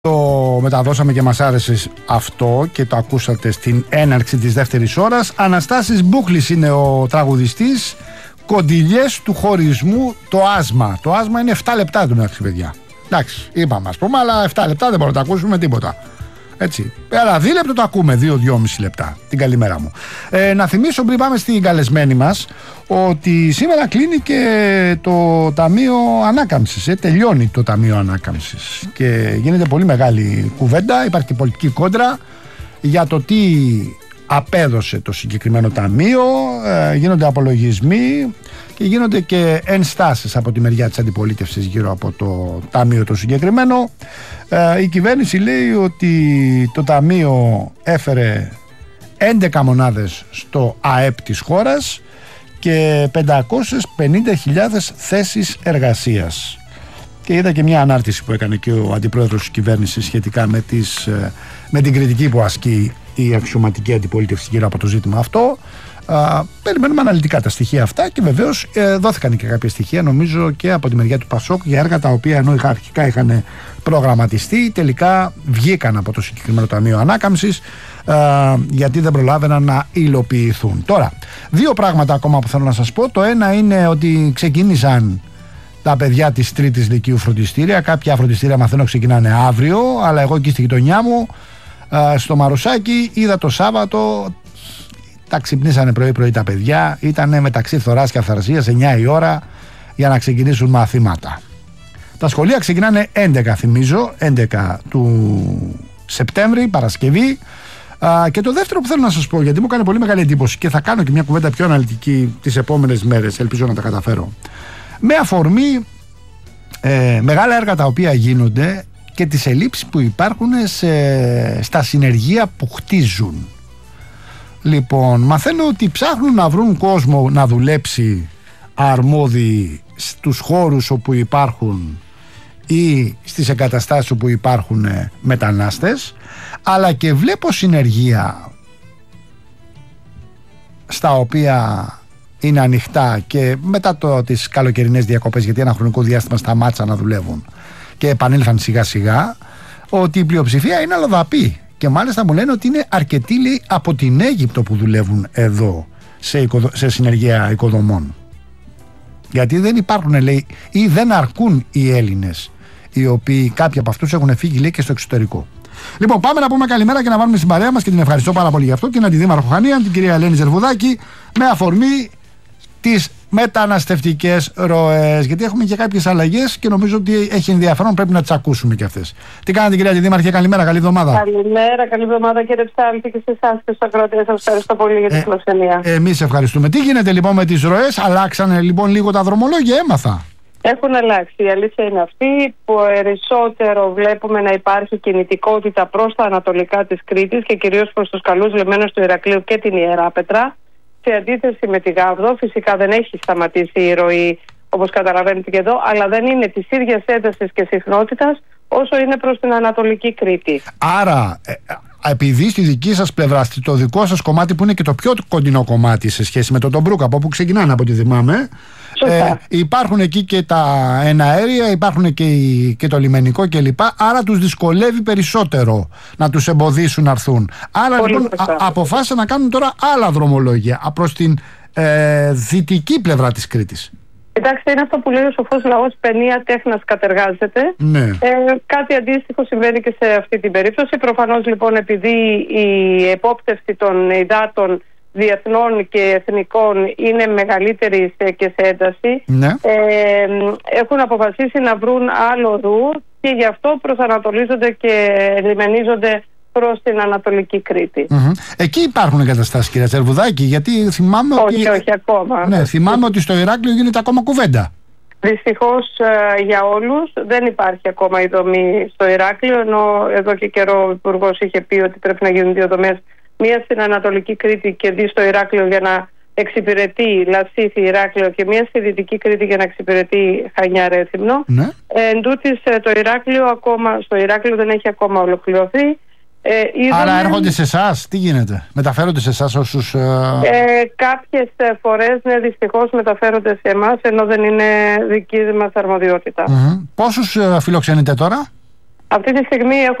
Το μεταδώσαμε και μας άρεσε αυτό και το ακούσατε στην έναρξη της δεύτερης ώρας. Αναστάσης Μπούχλης είναι ο τραγουδιστής. Κοντιλιές του χωρισμού, το άσμα. Το άσμα είναι 7 λεπτά του μεταξύ, παιδιά. Εντάξει, είπαμε ας πούμε, αλλά 7 λεπτά δεν μπορούμε να τα ακούσουμε τίποτα. Έτσι. Αλλά 2 λεπτά το ακούμε, 2-2,5 λεπτά. Την καλημέρα μου. Να θυμίσω πριν πάμε στην καλεσμένη μας ότι σήμερα κλείνει και το Ταμείο Ανάκαμψης. Τελειώνει το Ταμείο Ανάκαμψης και γίνεται πολύ μεγάλη κουβέντα. Υπάρχει και πολιτική κόντρα για το τι απέδωσε το συγκεκριμένο ταμείο. Γίνονται απολογισμοί και γίνονται και ενστάσεις από τη μεριά της αντιπολίτευσης γύρω από το ταμείο το συγκεκριμένο. Η κυβέρνηση λέει ότι το ταμείο έφερε 11 μονάδες στο ΑΕΠ της χώρας και 550.000 θέσεις εργασίας. Και είδα και μια ανάρτηση που έκανε και ο αντιπρόεδρος της κυβέρνησης σχετικά με την κριτική που ασκεί η αξιωματική αντιπολίτευση γύρω από το ζήτημα αυτό. Περιμένουμε αναλυτικά τα στοιχεία αυτά και βεβαίως δόθηκαν και κάποια στοιχεία, νομίζω, και από τη μεριά του Πασόκ για έργα τα οποία ενώ αρχικά είχαν προγραμματιστεί, τελικά βγήκαν από το συγκεκριμένο Ταμείο Ανάκαμψης γιατί δεν προλάβαιναν να υλοποιηθούν. Τώρα, 2 πράγματα ακόμα που θέλω να σας πω. Το ένα είναι ότι ξεκίνησαν τα παιδιά της 3ης Λυκείου φροντιστήρια. Κάποια φροντιστήρια μαθαίνω ξεκινάνε αύριο, αλλά εγώ εκεί στη γειτονιά μου, στο Μαρουσάκι, είδα το Σάββατο. Τα ξυπνήσανε πρωί-πρωί τα παιδιά. Ήτανε μεταξύ φθοράς και αυθαρσίας 9 η ώρα για να ξεκινήσουν μαθήματα. Τα σχολεία ξεκινάνε 11, θυμίζω, 11 του Σεπτέμβρη, Παρασκευή. Και το δεύτερο που θέλω να σας πω, γιατί μου κάνει πολύ μεγάλη εντύπωση και θα κάνω και μια κουβέντα πιο αναλυτική τις επόμενες μέρες, ελπίζω να τα καταφέρω, με αφορμή μεγάλα έργα τα οποία γίνονται και τις ελλείψεις που υπάρχουν στα συνεργεία που χτίζουν. Λοιπόν, μαθαίνω ότι ψάχνουν να βρουν κόσμο να δουλέψει αρμόδιοι στους χώρους όπου υπάρχουν ή στις εγκαταστάσεις όπου υπάρχουν μετανάστες, αλλά και βλέπω συνεργεία στα οποία είναι ανοιχτά και μετά τις καλοκαιρινές διακοπές, γιατί ένα χρονικό διάστημα σταμάτησαν να δουλεύουν και επανήλθαν σιγά σιγά, ότι η πλειοψηφία είναι αλλοδαπή. Και μάλιστα μου λένε ότι είναι αρκετοί, λέει, από την Αίγυπτο που δουλεύουν εδώ σε συνεργεία οικοδομών. Γιατί δεν υπάρχουν, λέει, ή δεν αρκούν οι Έλληνες, οι οποίοι κάποιοι από αυτούς έχουν φύγει, λέει, και στο εξωτερικό. Λοιπόν, πάμε να πούμε καλημέρα και να βάλουμε στην παρέα μας, και την ευχαριστώ πάρα πολύ γι' αυτό, την Αντιδήμαρχο Χανίαν, την κυρία Ελένη Ζερβουδάκη, με αφορμή τις μεταναστευτικές ροές. Γιατί έχουμε και κάποιες αλλαγές και νομίζω ότι έχει ενδιαφέρον, πρέπει να τις ακούσουμε και αυτές. Τι κάνετε, κυρία Αντιδήμαρχε, καλημέρα, καλή εβδομάδα. Καλημέρα, καλή εβδομάδα, κύριε Ψάλτη, και σε εσάς και στους ακροατές. Σας ευχαριστώ πολύ για τη φιλοξενία. Εμείς ευχαριστούμε. Τι γίνεται λοιπόν με τις ροές, αλλάξανε λοιπόν λίγο τα δρομολόγια, έμαθα. Έχουν αλλάξει. Η αλήθεια είναι αυτή που περισσότερο βλέπουμε να υπάρχει κινητικότητα προς τα ανατολικά της Κρήτης και κυρίως προς τους καλούς λιμένους του Ηρακλείου και την Ιεράπετρα. Σε αντίθεση με τη Γάβδο, φυσικά δεν έχει σταματήσει η ροή, όπως καταλαβαίνετε και εδώ, αλλά δεν είναι της ίδιας έντασης και συχνότητας όσο είναι προς την Ανατολική Κρήτη. Άρα, επειδή στη δική σας πλευρά, το δικό σας κομμάτι που είναι και το πιο κοντινό κομμάτι σε σχέση με τον Τομπρούκ, από όπου ξεκινάνε από ό,τι θυμάμαι, υπάρχουν εκεί και τα εναέρια, υπάρχουν και το λιμενικό κλπ. Άρα τους δυσκολεύει περισσότερο να τους εμποδίσουν να έρθουν. Άρα πολύ λοιπόν αποφάσισαν να κάνουν τώρα άλλα δρομολόγια προς την δυτική πλευρά της Κρήτης. Κοιτάξτε, είναι αυτό που λέει ο σοφός λαός, παινία τέχνας κατεργάζεται. Ναι. Κάτι αντίστοιχο συμβαίνει και σε αυτή την περίπτωση. Προφανώς λοιπόν, επειδή η επόπτευση των υδάτων διεθνών και εθνικών είναι μεγαλύτερη και σε ένταση, ναι, έχουν αποφασίσει να βρουν άλλο οδού και γι' αυτό προσανατολίζονται και λιμενίζονται προς την Ανατολική Κρήτη. Εκεί υπάρχουν εγκαταστάσεις, κυρία Ζερβουδάκη, γιατί θυμάμαι όχι ακόμα. Ναι, θυμάμαι ότι στο Ηράκλειο γίνεται ακόμα κουβέντα. Δυστυχώς για όλους δεν υπάρχει ακόμα η δομή στο Ηράκλειο, ενώ εδώ και καιρό ο Υπουργός είχε πει ότι πρέπει να γίνουν 2 δομές, μία στην Ανατολική Κρήτη και 2 στο Ηράκλειο για να εξυπηρετεί Λασίθι, Ηράκλειο, και μία στη Δυτική Κρήτη για να εξυπηρετεί Χανιά, Ρέθυμνο. Ναι. Εν τούτης, στο Ηράκλειο δεν έχει ακόμα ολοκληρωθεί. Άρα έρχονται σε εσάς, τι γίνεται, μεταφέρονται σε εσάς όσους... Κάποιες φορές, ναι, δυστυχώς μεταφέρονται σε εμάς, ενώ δεν είναι δική μας αρμοδιότητα. Πόσους φιλοξενείτε τώρα? Αυτή τη στιγμή